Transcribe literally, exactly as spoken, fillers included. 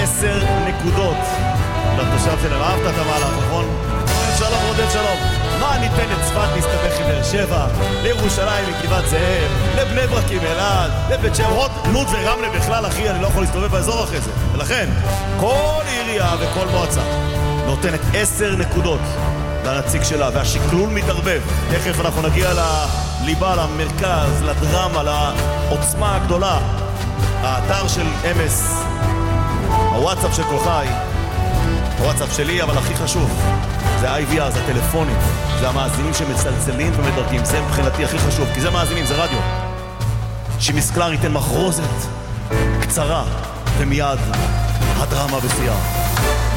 עשר נקודות לתושב שלהם. אהבת את המהלך, נכון? שלום רודף שלום. מה ניתן את צפת להסתבך עם באר שבע, לירושלים מגבעת זאב, לבני ברק עם אלעד, לבית שמש, לוד ורמלה בכלל, אחי, אני לא יכול להסתובב באזור אחרי זה. ולכן, כל עירייה וכל מועצה נותנת עשר נקודות לנציג שלה, והשקלול מתערבב. תכף אנחנו נגיע לליבה, למרכז, לדרמה, לעוצמה הגדולה. האתר של אמס, הוואטסאפ של כל חי, הוואטסאפ שלי, אבל הכי חשוב זה ה-איי וי אר, זה הטלפונים, זה המאזינים שמצלצלים ומדרגים. זה מבחינתי הכי חשוב, כי זה מאזינים, זה רדיו. שמסקלר ייתן מחרוזת קצרה ומיד הדרמה בשיאה.